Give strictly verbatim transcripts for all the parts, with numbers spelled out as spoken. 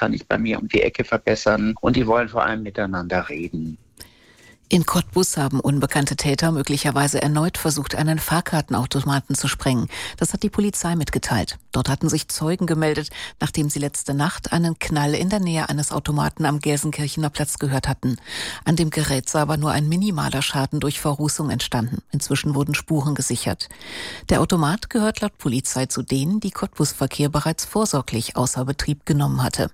kann ich bei mir um die Ecke verbessern. Und die wollen vor allem miteinander reden. In Cottbus haben unbekannte Täter möglicherweise erneut versucht, einen Fahrkartenautomaten zu sprengen. Das hat die Polizei mitgeteilt. Dort hatten sich Zeugen gemeldet, nachdem sie letzte Nacht einen Knall in der Nähe eines Automaten am Gelsenkirchener Platz gehört hatten. An dem Gerät sei aber nur ein minimaler Schaden durch Verrußung entstanden. Inzwischen wurden Spuren gesichert. Der Automat gehört laut Polizei zu denen, die Cottbus-Verkehr bereits vorsorglich außer Betrieb genommen hatte.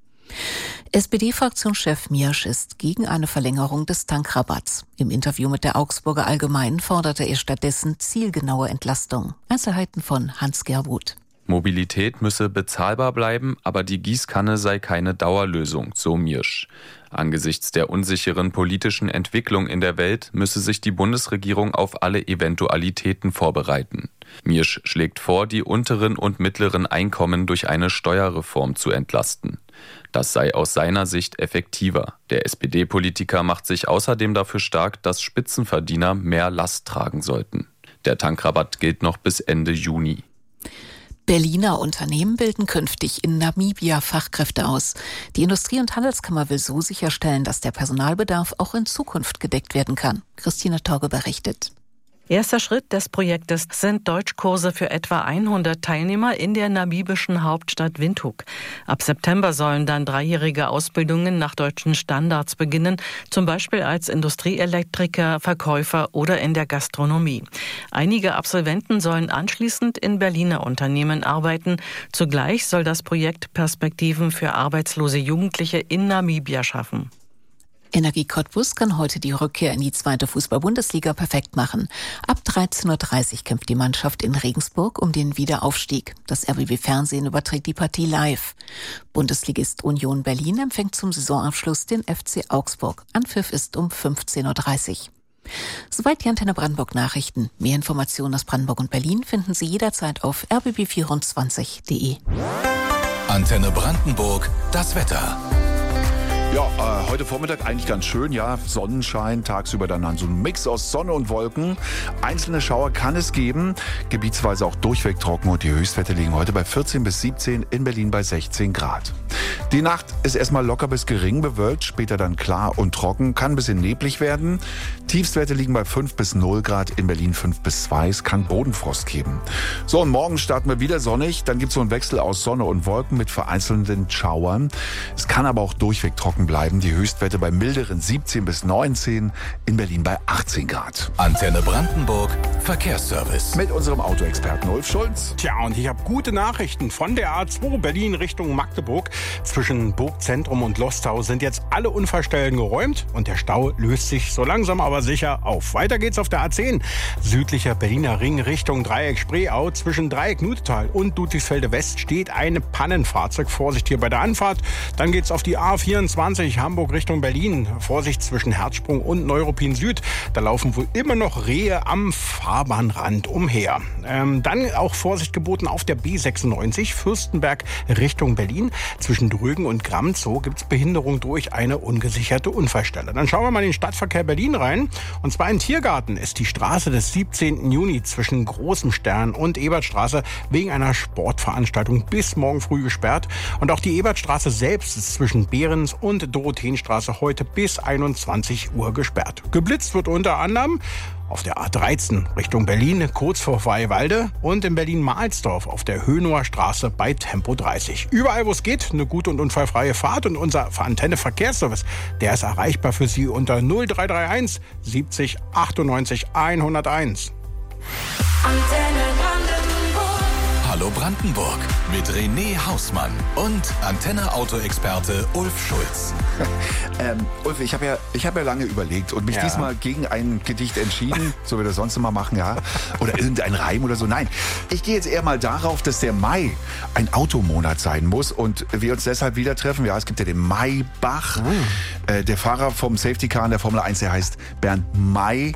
S P D-Fraktionschef Miersch ist gegen eine Verlängerung des Tankrabatts. Im Interview mit der Augsburger Allgemeinen forderte er stattdessen zielgenaue Entlastung. Einzelheiten von Hans Gerwoth. Mobilität müsse bezahlbar bleiben, aber die Gießkanne sei keine Dauerlösung, so Miersch. Angesichts der unsicheren politischen Entwicklung in der Welt müsse sich die Bundesregierung auf alle Eventualitäten vorbereiten. Miersch schlägt vor, die unteren und mittleren Einkommen durch eine Steuerreform zu entlasten. Das sei aus seiner Sicht effektiver. Der S P D-Politiker macht sich außerdem dafür stark, dass Spitzenverdiener mehr Last tragen sollten. Der Tankrabatt gilt noch bis Ende Juni. Berliner Unternehmen bilden künftig in Namibia Fachkräfte aus. Die Industrie- und Handelskammer will so sicherstellen, dass der Personalbedarf auch in Zukunft gedeckt werden kann. Christine Torge berichtet. Erster Schritt des Projektes sind Deutschkurse für etwa hundert Teilnehmer in der namibischen Hauptstadt Windhoek. Ab September sollen dann dreijährige Ausbildungen nach deutschen Standards beginnen, zum Beispiel als Industrieelektriker, Verkäufer oder in der Gastronomie. Einige Absolventen sollen anschließend in Berliner Unternehmen arbeiten. Zugleich soll das Projekt Perspektiven für arbeitslose Jugendliche in Namibia schaffen. Energie Cottbus kann heute die Rückkehr in die zweite Fußball-Bundesliga perfekt machen. Ab dreizehn Uhr dreißig kämpft die Mannschaft in Regensburg um den Wiederaufstieg. Das R B B Fernsehen überträgt die Partie live. Bundesligist Union Berlin empfängt zum Saisonabschluss den F C Augsburg. Anpfiff ist um fünfzehn Uhr dreißig. Soweit die Antenne Brandenburg Nachrichten. Mehr Informationen aus Brandenburg und Berlin finden Sie jederzeit auf r b b vierundzwanzig punkt de. Antenne Brandenburg, das Wetter. Ja, äh, heute Vormittag eigentlich ganz schön, ja, Sonnenschein, tagsüber dann, dann so ein Mix aus Sonne und Wolken. Einzelne Schauer kann es geben, gebietsweise auch durchweg trocken und die Höchstwerte liegen heute bei vierzehn bis siebzehn, in Berlin bei sechzehn Grad. Die Nacht ist erstmal locker bis gering bewölkt, später dann klar und trocken, kann ein bisschen neblig werden. Tiefstwerte liegen bei fünf bis null Grad, in Berlin fünf bis zwei, es kann Bodenfrost geben. So, und morgen starten wir wieder sonnig, dann gibt es so einen Wechsel aus Sonne und Wolken mit vereinzelten Schauern. Es kann aber auch durchweg trocken bleiben, die Höchstwerte bei milderen siebzehn bis neunzehn, in Berlin bei achtzehn Grad. Antenne Brandenburg, Verkehrsservice. Mit unserem Autoexperten Ulf Schulz. Tja, und ich habe gute Nachrichten von der A zwei Berlin Richtung Magdeburg. Zwischen Burgzentrum und Lostau sind jetzt alle Unfallstellen geräumt und der Stau löst sich so langsam aber sicher auf. Weiter geht's auf der A zehn, südlicher Berliner Ring Richtung Dreieck Spreeau. Zwischen Dreieck Nudetal und Ludwigsfelde West steht ein Pannenfahrzeug. Vorsicht hier bei der Anfahrt. Dann geht's auf die A vierundzwanzig Hamburg Richtung Berlin. Vorsicht zwischen Herzsprung und Neuruppin Süd. Da laufen wohl immer noch Rehe am Fahrbahnrand umher. Ähm, dann auch Vorsicht geboten auf der B sechsundneunzig Fürstenberg Richtung Berlin. Zwischen Drögen und Gramzow gibt es Behinderung durch eine ungesicherte Unfallstelle. Dann schauen wir mal in den Stadtverkehr Berlin rein. Und zwar in Tiergarten ist die Straße des siebzehnten Juni zwischen Großem Stern und Ebertstraße wegen einer Sportveranstaltung bis morgen früh gesperrt. Und auch die Ebertstraße selbst ist zwischen Behrens und Dorotheenstraße heute bis einundzwanzig Uhr gesperrt. Geblitzt wird unter anderem auf der A dreizehn Richtung Berlin, kurz vor Weihwalde, und in Berlin-Mahlsdorf auf der Hönower Straße bei Tempo dreißig. Überall, wo es geht, eine gute und unfallfreie Fahrt, und unser Antenne Verkehrsservice, der ist erreichbar für Sie unter null drei drei eins siebzig achtundneunzig hunderteins. Antenne Brandenburg. Hallo Brandenburg mit René Hausmann und Antenne-Auto-Experte Ulf Schulz. ähm, Ulf, ich habe ja, ich hab ja lange überlegt und mich ja. diesmal gegen ein Gedicht entschieden, so wie wir das sonst immer machen, ja. Oder irgendein Reim oder so. Nein, ich gehe jetzt eher mal darauf, dass der Mai ein Automonat sein muss und wir uns deshalb wieder treffen. Ja, es gibt ja den Maybach. Mhm. Äh, der Fahrer vom Safety Car in der Formel eins, der heißt Bernd May.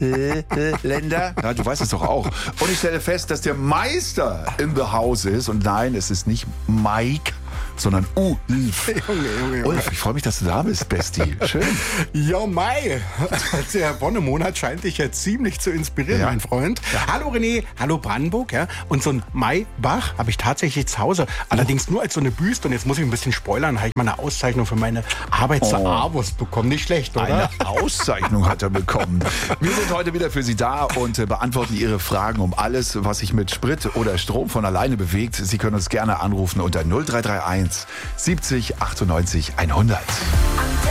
Länder. Ja, du weißt es doch auch. Und ich stelle fest, dass der Meister in the house ist. Und nein, es ist nicht Mike, sondern Ulf. Junge, Junge, Junge. Ulf, ich freue mich, dass du da bist, Besti. Schön. Ja, Mai. Der Wonnemonat scheint dich ja ziemlich zu inspirieren, Ja. mein Freund. Hallo René, hallo Brandenburg. Ja. Und so ein Maibach habe ich tatsächlich zu Hause. Allerdings nur als so eine Büste. Und jetzt muss ich ein bisschen spoilern. Habe ich mal eine Auszeichnung für meine Arbeit zur Oh. Arvus bekommen. Nicht schlecht, oder? Eine Auszeichnung hat er bekommen. Wir sind heute wieder für Sie da und äh, beantworten Ihre Fragen um alles, was sich mit Sprit oder Strom von alleine bewegt. Sie können uns gerne anrufen unter null drei drei eins siebzig achtundneunzig hundert.